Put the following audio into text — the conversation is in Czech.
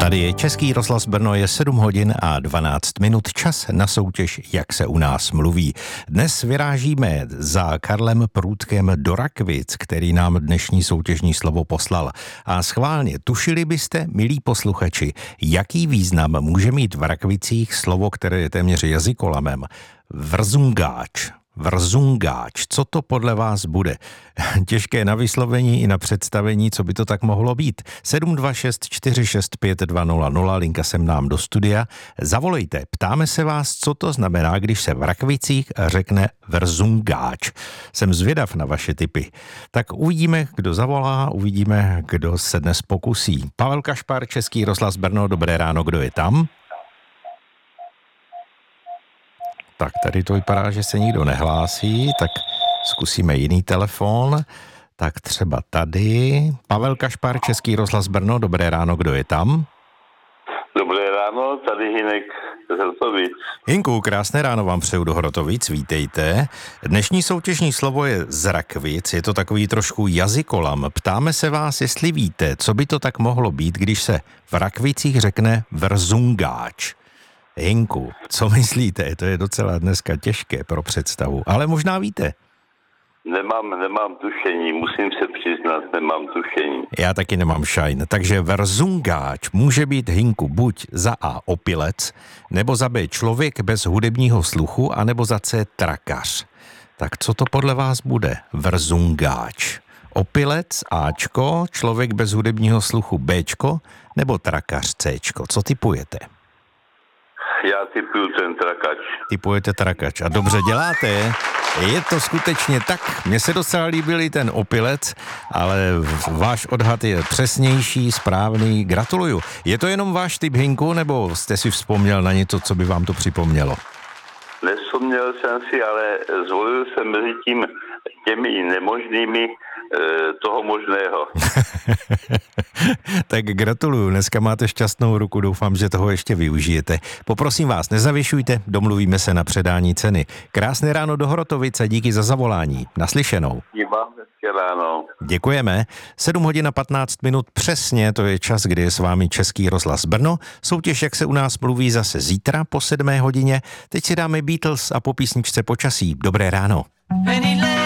Tady je Český rozhlas Brno, je 7 hodin a 12 minut, čas na soutěž Jak se u nás mluví. Dnes vyrážíme za Karlem Průdkem do Rakvic, který nám dnešní soutěžní slovo poslal. A schválně, tušili byste, milí posluchači, jaký význam může mít v Rakvicích slovo, které je téměř jazykolamem? Vrzungáč. Vrzungáč, co to podle vás bude? Těžké na vyslovení i na představení, co by to tak mohlo být. 726 465 200, linka sem nám do studia. Zavolejte, ptáme se vás, co to znamená, když se v Rakvicích řekne vrzungáč. Jsem zvědav na vaše tipy. Tak uvidíme, kdo zavolá, uvidíme, kdo se dnes pokusí. Pavel Kašpar, Český rozhlas Brno, dobré ráno, kdo je tam? Tak tady to vypadá, že se nikdo nehlásí, tak zkusíme jiný telefon. Tak třeba tady. Pavel Kašpar, Český rozhlas Brno, dobré ráno, kdo je tam? Dobré ráno, tady Hinek z Hrotovic. Hinku, krásné ráno vám přeju do Hrotovic, vítejte. Dnešní soutěžní slovo je z Rakvic, je to takový trošku jazykolam. Ptáme se vás, jestli víte, co by to tak mohlo být, když se v Rakvicích řekne vrzungáč. Hinku, co myslíte? To je docela dneska těžké pro představu, ale možná víte. Nemám tušení, musím se přiznat, nemám tušení. Já taky nemám šajn, takže vrzungáč může být, Hinku, buď za A opilec, nebo za B člověk bez hudebního sluchu, anebo za C trakař. Tak co to podle vás bude? Vrzungáč. Opilec Ačko, člověk bez hudebního sluchu Bčko, nebo trakař Cčko. Co tipujete? Já tipuju ten trakač. Tipujete trakač a dobře děláte. Je to skutečně tak. Mně se docela líbil i ten opilec, ale váš odhad je přesnější, správný. Gratuluju. Je to jenom váš tip, Hinku, nebo jste si vzpomněl na něco, co by vám to připomnělo? Nevzpomněl jsem si, ale zvolil jsem mezi těmi nemožnými toho možného. Tak gratuluju, dneska máte šťastnou ruku, doufám, že toho ještě využijete. Poprosím vás, nezavěšujte, domluvíme se na předání ceny. Krásné ráno do Hrotovic a díky za zavolání. Naslyšenou. Vám hezké ráno. Děkujeme. 7 hodin a 15 minut přesně, to je čas, kdy je s vámi Český rozhlas Brno. Soutěž, jak se u nás mluví, zase zítra po 7 hodině. Teď si dáme Beatles a po písničce Počasí. Dobré ráno.